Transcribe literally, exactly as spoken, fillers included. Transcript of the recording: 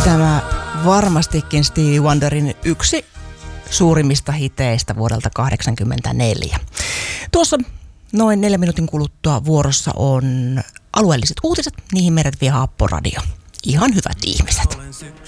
Tämä varmastikin Stevie Wonderin yksi suurimmista hiteistä vuodelta kahdeksankymmentäneljä. Tuossa noin neljän minuutin kuluttua vuorossa on alueelliset uutiset, niihin meidät vie Happoradio. Ihan hyvät ihmiset.